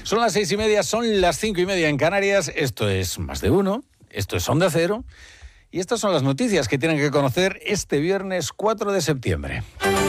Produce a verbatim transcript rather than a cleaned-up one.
Son las seis y media, son las cinco y media en Canarias. Esto es Más de Uno, esto es Onda Cero. Y estas son las noticias que tienen que conocer este viernes cuatro de septiembre.